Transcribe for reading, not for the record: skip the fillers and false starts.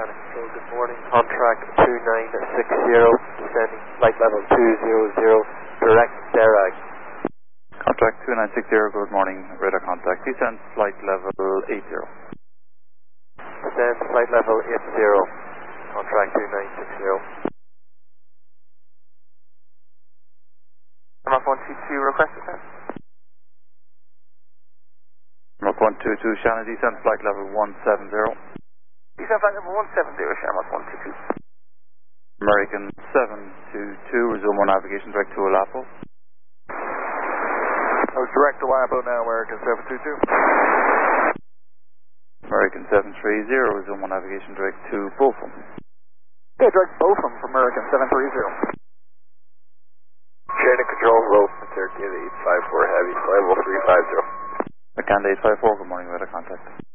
Shannon Control, good morning. Contract 2960, descending flight level 200, direct Derag. Contract 2960, good morning. Radar contact. Descend flight level 80. Descend flight level 80. Contract 2960. MF 122 request descent. MF 122, Shannon, descend flight level 170. Descend flight level 170, Shannon, MF 122. American 722, resume on navigation direct to Olapo. I was direct to Olapo now, American 722. American 730, resume on navigation direct to Beaufort. Okay, direct Beaufort from American 730. Shannon Control, low, Turkey 854 Heavy, flight level 350. Canada 854, good morning, radar contact.